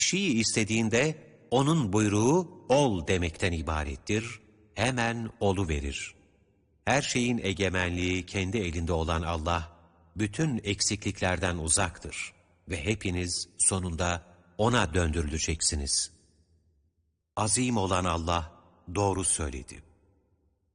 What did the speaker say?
şeyi istediğinde onun buyruğu ol demekten ibarettir, hemen oluverir. Her şeyin egemenliği kendi elinde olan Allah, bütün eksikliklerden uzaktır ve hepiniz sonunda O'na döndürüleceksiniz. Azim olan Allah doğru söyledi.